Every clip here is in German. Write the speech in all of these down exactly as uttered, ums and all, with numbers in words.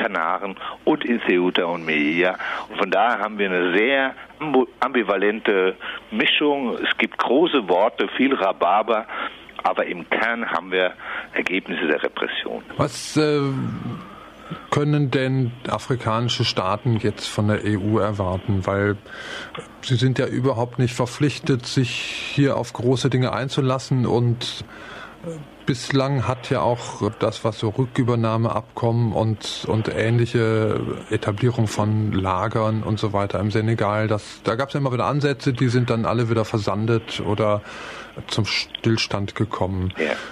Kanaren und in Ceuta und Melilla. Und von daher haben wir eine sehr ambivalente Mischung. Es gibt große Worte, viel Rhabarber, aber im Kern haben wir Ergebnisse der Repression. Was äh, können denn afrikanische Staaten jetzt von der E U erwarten? Weil sie sind ja überhaupt nicht verpflichtet, sich hier auf große Dinge einzulassen, und bislang hat ja auch das, was so Rückübernahmeabkommen und, und ähnliche Etablierung von Lagern und so weiter im Senegal, das, da gab es ja immer wieder Ansätze, die sind dann alle wieder versandet oder zum Stillstand gekommen.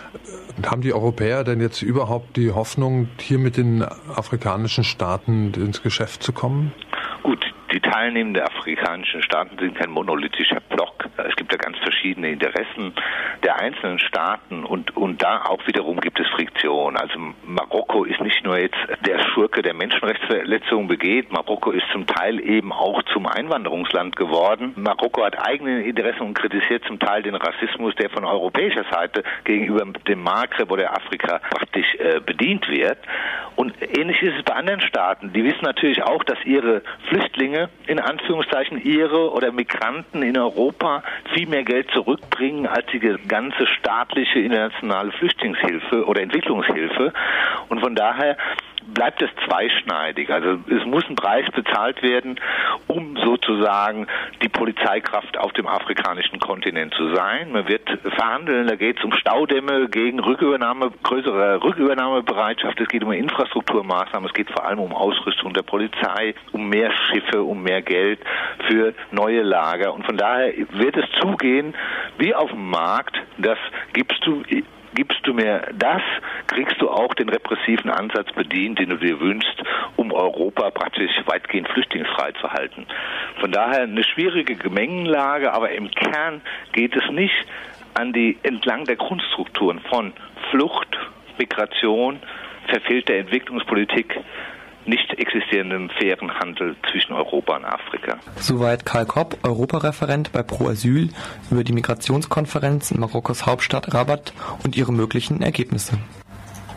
Ja. Haben die Europäer denn jetzt überhaupt die Hoffnung, hier mit den afrikanischen Staaten ins Geschäft zu kommen? Gut, die teilnehmenden afrikanischen Staaten sind kein monolithischer Block. Es gibt ja ganz verschiedene Interessen der einzelnen Staaten, und, und da auch wiederum gibt es Friktion. Also Marokko ist nicht nur jetzt der Schurke, der Menschenrechtsverletzungen begeht, Marokko ist zum Teil eben auch zum Einwanderungsland geworden. Marokko hat eigene Interessen und kritisiert zum Teil den Rassismus, der von europäischer Seite gegenüber dem Maghreb oder Afrika praktisch äh, bedient wird. Und ähnlich ist es bei anderen Staaten. Die wissen natürlich auch, dass ihre Flüchtlinge, in Anführungszeichen ihre oder Migranten in Europa viel mehr Geld zurückbringen als die ganze staatliche internationale Flüchtlingshilfe oder Entwicklungshilfe. Und von daher bleibt es zweischneidig. Also es muss ein Preis bezahlt werden, um sozusagen die Polizeikraft auf dem afrikanischen Kontinent zu sein. Man wird verhandeln, da geht es um Staudämme gegen Rückübernahme, größere Rückübernahmebereitschaft, es geht um Infrastrukturmaßnahmen, es geht vor allem um Ausrüstung der Polizei, um mehr Schiffe, um mehr Geld für neue Lager. Und von daher wird es zugehen wie auf dem Markt, das gibst du Gibst du mir das, kriegst du auch den repressiven Ansatz bedient, den du dir wünschst, um Europa praktisch weitgehend flüchtlingsfrei zu halten. Von daher eine schwierige Gemengenlage, aber im Kern geht es nicht an die entlang der Grundstrukturen von Flucht, Migration, verfehlter Entwicklungspolitik, nicht existierendem fairen Handel zwischen Europa und Afrika. Soweit Karl Kopp, Europareferent bei Pro Asyl, über die Migrationskonferenz in Marokkos Hauptstadt Rabat und ihre möglichen Ergebnisse.